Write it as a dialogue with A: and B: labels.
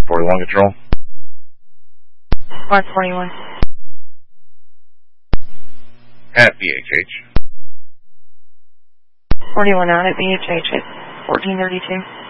A: 41 Control.
B: Mark 41.
A: At BHH.
B: 41 out at BHH at 1432.